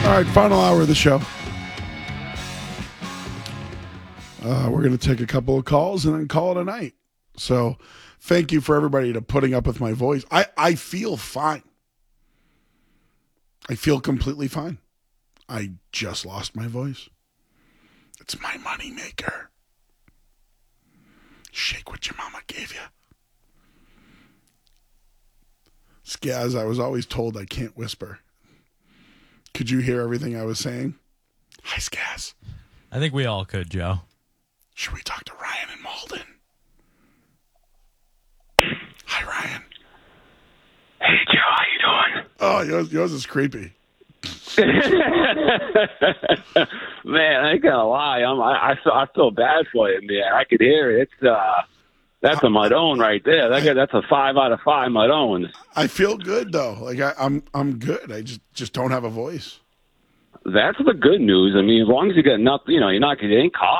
All right, final hour of the show. We're going to take a couple of calls and then call it a night. So thank you for everybody to putting up with my voice. I feel fine. I feel completely fine. I just lost my voice. It's my money maker. Shake what your mama gave you. Skaz, I was always told I can't whisper. Could you hear everything I was saying? Hi, Skaz. I think we all could, Joe. Should we talk to Ryan and Malden? Hi, Ryan. Hey, Joe, how you doing? Oh, yours is creepy. Man, I ain't gonna lie. I feel bad for you, man. I could hear it. That's a Madone right there. That's a 5 out of 5 Madone. I feel good though. Like I'm good. I just don't have a voice. That's the good news. I mean, as long as you get nothing, you ain't caught.